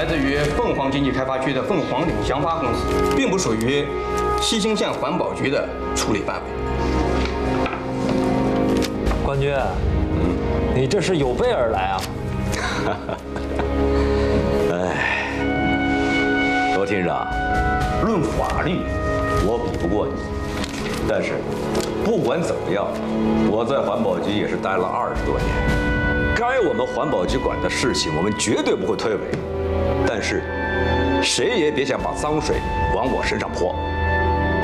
来自于凤凰经济开发区的凤凰岭祥发公司，并不属于西兴县环保局的处理范围。 冠军，你这是有备而来啊！ 哎，罗厅长，论法律，我比不过你，但是不管怎么样，我在环保局也是待了20多年，该我们环保局管的事情，我们绝对不会推诿。但是，谁也别想把脏水往我身上泼。